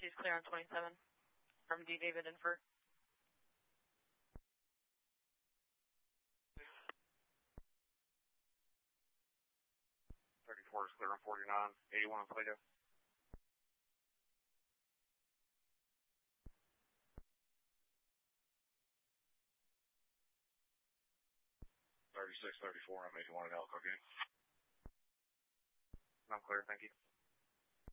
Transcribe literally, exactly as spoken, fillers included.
She's clear on twenty-seven from D. David Infer. thirty-four is clear on forty-nine. eighty-one on Plato. thirty-six, thirty-four, I'm eighty-one at Elko again. I'm clear, thank you.